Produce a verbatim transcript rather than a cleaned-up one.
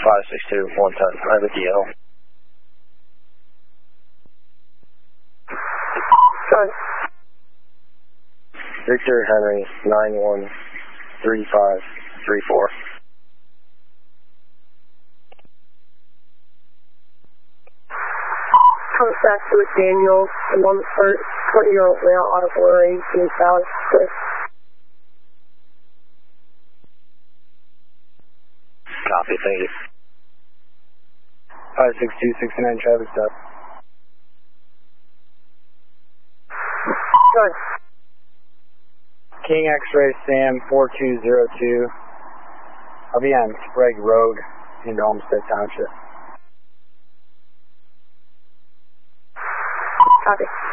five six two, one ten, I have a D L. Sorry. Victor Henry, nine one three five three four. Contact with Daniel, I'm on the first twenty-year-old male automobile in South Swift. Copy, thank you. five six two, sixty-nine traffic stop. Sorry. King X-Ray Sam four two zero two. I'll be on Sprague Road in Olmsted Township. Copy.